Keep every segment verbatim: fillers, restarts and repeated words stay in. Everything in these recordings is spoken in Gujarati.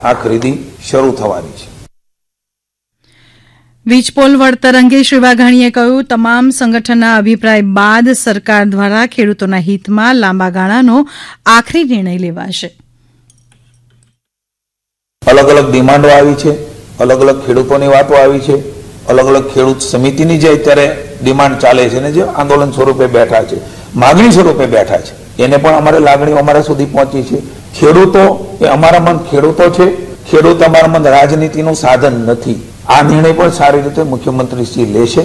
આ ખરીદી શરૂ થવાની છે। વીજપોલ વળતર અંગે શ્રી વાઘાણીએ કહ્યું, તમામ સંગઠનના અભિપ્રાય બાદ સરકાર દ્વારા ખેડૂતોના હિતમાં લાંબા ગાળાનો આખરી નિર્ણય લેવાશે। અલગ અલગ ડિમાન્ડો આવી છે, અલગ અલગ ખેડૂતોની વાતો આવી છે, અલગ અલગ ખેડૂત સમિતિની જે અત્યારે ડિમાન્ડ ચાલે છે ને જે આંદોલન સ્વરૂપે બેઠા છે, માગણી સ્વરૂપે બેઠા છે, એને પણ અમારે લાગણીઓ અમારા સુધી પહોંચી છે। ખેડૂતો એ અમારા મન ખેડૂતો છે, ખેડૂત અમારા મન રાજનીતિનું સાધન નથી। આ નિર્ણય પણ સારી રીતે મુખ્યમંત્રીશ્રી લેશે।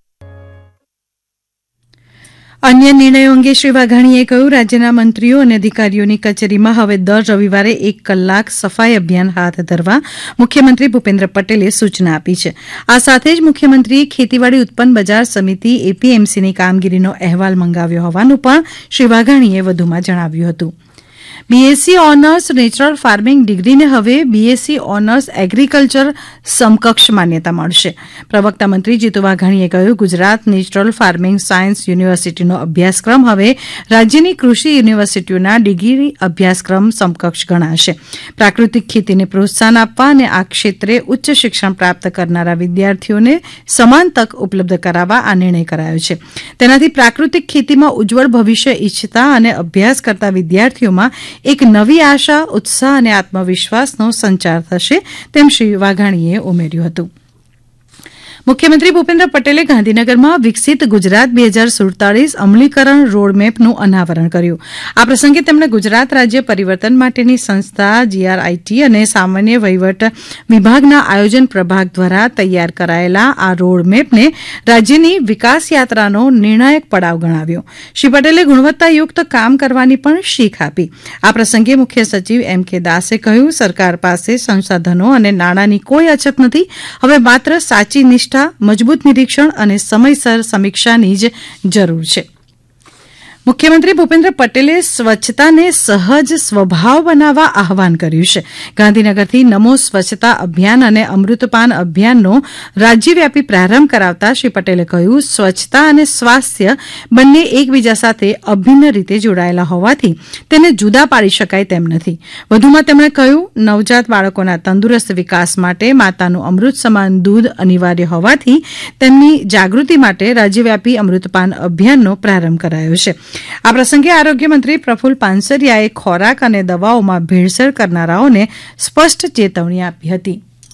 અન્ય નિર્ણયો અંગે શ્રી વાઘાણીએ કહ્યું, રાજ્યના મંત્રીઓ અને અધિકારીઓની કચેરીમાં હવે દર રવિવારે એક કલાક સફાઈ અભિયાન હાથ ધરવા મુખ્યમંત્રી ભૂપેન્દ્ર પટેલે સૂચના આપી છે। આ સાથે જ મુખ્યમંત્રીએ ખેતીવાડી ઉત્પન્ન બજાર સમિતિ એપીએમસીની કામગીરીનો અહેવાલ મંગાવ્યો હોવાનું પણ શ્રી વાઘાણીએ વધુમાં જણાવ્યું હતું। બીએસસી ઓનર્સ નેચરલ ફાર્મિંગ ડિગ્રીને હવે બીએસસી ઓનર્સ એગ્રીકલ્ચર સમકક્ષ માન્યતા મળશે। પ્રવક્તા મંત્રી જીતુ વાઘાણીએ કહ્યું, ગુજરાત નેચરલ ફાર્મિંગ સાયન્સ યુનિવર્સિટીનો અભ્યાસક્રમ હવે રાજ્યની કૃષિ યુનિવર્સિટીઓના ડિગ્રી અભ્યાસક્રમ સમકક્ષ ગણાશે। પ્રાકૃતિક ખેતીને પ્રોત્સાહન આપવા અને આ ક્ષેત્રે ઉચ્ચ શિક્ષણ પ્રાપ્ત કરનારા વિદ્યાર્થીઓને સમાન તક ઉપલબ્ધ કરાવવા આ નિર્ણય કરાયો છે। તેનાથી પ્રાકૃતિક ખેતીમાં ઉજ્જવળ ભવિષ્ય ઇચ્છતા અને અભ્યાસ કરતા વિદ્યાર્થીઓમાં એક નવી આશા, ઉત્સાહ અને આત્મવિશ્વાસનો સંચાર થશે, તેમ શ્રી વાઘાણીએ ઉમેર્યું હતું। મુખ્યમંત્રી ભૂપેન્દ્ર પટેલે ગાંધીનગરમાં વિકસિત ગુજરાત બે હજાર સુડતાલીસ અમલીકરણ રોડમેપનું અનાવરણ કર્યું। આ પ્રસંગે તેમણે ગુજરાત રાજ્ય પરિવર્તન માટેની સંસ્થા જીઆરઆઈટી અને સામાન્ય વહીવટ વિભાગના આયોજન પ્રભાગ દ્વારા તૈયાર કરાયેલા આ રોડમેપને રાજ્યની વિકાસ યાત્રાનો નિર્ણાયક પડાવ ગણાવ્યો। શ્રી પટેલે ગુણવત્તાયુક્ત કામ કરવાની પણ શીખ આપી। આ પ્રસંગે મુખ્ય સચિવ એમ કે દાસે કહ્યું, સરકાર પાસે સંસાધનો અને નાણાંની કોઈ અછત નથી, હવે માત્ર સાચી નિષ્ઠા, મજબૂત નિરીક્ષણ અને સમયસર સમીક્ષાની જ જરૂર છે। મુખ્યમંત્રી ભૂપેન્દ્ર પટેલે સ્વચ્છતાને સહજ સ્વભાવ બનાવવા આહવાન કર્યું છે। ગાંધીનગરથી નમો સ્વચ્છતા અભિયાન અને અમૃતપાન અભિયાનનો રાજ્યવ્યાપી પ્રારંભ કરાવતા શ્રી પટેલે કહ્યું, સ્વચ્છતા અને સ્વાસ્થ્ય બંને એકબીજા સાથે અભિન્ન રીતે જોડાયેલા હોવાથી તેને જુદા પાડી શકાય તેમ નથી। વધુમાં તેમણે કહ્યું, નવજાત બાળકોના તંદુરસ્ત વિકાસ માટે માતાનું અમૃત સમાન દૂધ અનિવાર્ય હોવાથી તેમની જાગૃતિ માટે રાજ્યવ્યાપી અમૃતપાન અભિયાનનો પ્રારંભ કરાયો છે। આ પ્રસંગે આરોગ્યમંત્રી પ્રફુલ્લ પાનસરિયાએ ખોરાક અને દવાઓમાં ભેળસેળ કરનારાઓને સ્પષ્ટ ચેતવણી આપી હતી।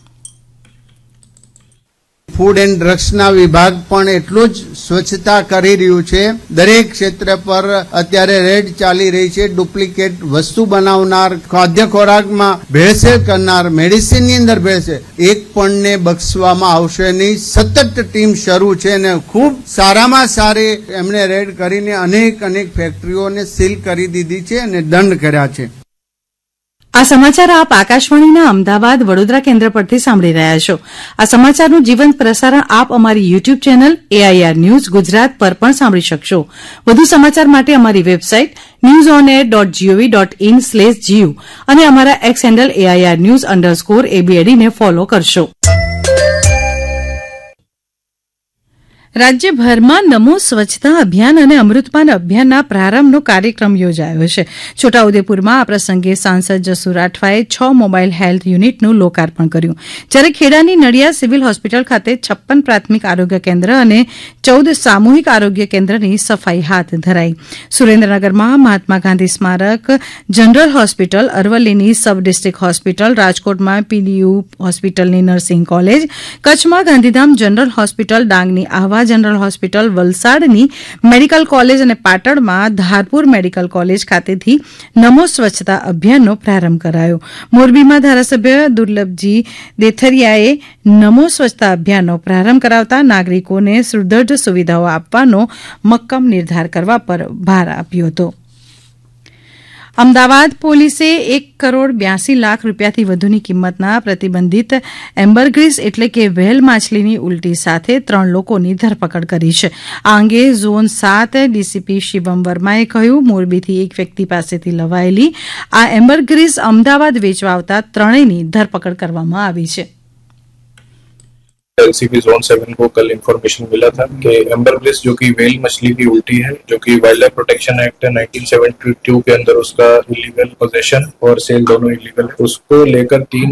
ફૂડ એન્ડ ડ્રગ્સના વિભાગ પણ એટલું જ સ્વચ્છતા કરી રહ્યું છે। દરેક ક્ષેત્ર પર અત્યારે રેડ ચાલી રહી છે। ડુપ્લિકેટ વસ્તુ બનાવનાર, ખાદ્ય ખોરાકમાં ભેળસેળ કરનાર, મેડિસિનની અંદર ભેળસેળ, એક પણને બક્ષવામાં આવશે નહીં। સતત ટીમ શરૂ છે અને ખૂબ સારામાં સારી એમણે રેડ કરીને અનેક અનેક ફેક્ટરીઓને સીલ કરી દીધી છે અને દંડ કર્યા છે। આ સમાચાર આપ આકાશવાણીના અમદાવાદ વડોદરા કેન્દ્ર પરથી સાંભળી રહ્યા છો। આ સમાચારનું જીવંત પ્રસારણ આપ અમારી YouTube channel AIR news Gujarat પર પણ સાંભળી શકશો। વધુ સમાચાર માટે અમારી website news on air dot GOV dot in slash GU અને અમારા x handle AIR news underscore એબીએડીને follow કરશો। રાજ્યભરમાં નમો સ્વચ્છતા અભિયાન અને અમૃતપાન અભિયાનના પ્રારંભનો કાર્યક્રમ યોજાયો છે। છોટાઉદેપુરમાં આ પ્રસંગે સાંસદ જસુ રાઠવાએ છ મોબાઇલ હેલ્થ યુનિટનું લોકાર્પણ કર્યું, જ્યારે ખેડાની નડિયાદ સિવિલ હોસ્પિટલ ખાતે છપ્પન પ્રાથમિક આરોગ્ય કેન્દ્ર અને ચૌદ સામૂહિક આરોગ્ય કેન્દ્રની સફાઈ હાથ ધરાઈ। સુરેન્દ્રનગરમાં મહાત્મા ગાંધી સ્મારક general hospital, અરવલ્લીની sub district hospital, રાજકોટમાં પીડીયુ હોસ્પિટલની નર્સિંગ કોલેજ, કચ્છમાં Gandhidham general hospital, ડાંગની Ahwa general hospital, વલસાડની medical college અને પાટણમાં ધારપુર મેડિકલ કોલેજ ખાતેથી નમો સ્વચ્છતા અભિયાનનો પ્રારંભ કરાયો। મોરબીમાં ધારાસભ્ય દુર્લભજી દેથરિયાએ નમો સ્વચ્છતા અભિયાનનો પ્રારંભ કરાવતા નાગરિકોને સુદૃઢ સુવિધાઓ આપવાનો મક્કમ નિર્ધાર કરવા પર ભાર આપ્યો હતો। અમદાવાદ પોલીસે એક કરોડ બ્યાસી લાખ રૂપિયાથી વધુની કિંમતના પ્રતિબંધિત એમ્બરગ્રીસ એટલે કે વ્હેલ માછલીની ઉલટી સાથે ત્રણ લોકોની ધરપકડ કરી છે। આ અંગે ઝોન સાત ડીસીપી શિવમ વર્માએ કહ્યું, મોરબીથી એક વ્યક્તિ પાસેથી લવાયેલી આ એમ્બરગ્રીસ અમદાવાદ વેચવા આવતા ત્રણેયની ધરપકડ કરવામાં આવી છે। एलसीबी जोन सेवन को कल इन्फॉर्मेशन मिला था कि एम्बर ब्लिस जो कि वेल मछली की उल्टी है, जो कि wild life protection act nineteen seventy two के अंदर उसका इलीगल पोजेशन और सेल दोनों इलीगल है, उसको लेकर तीन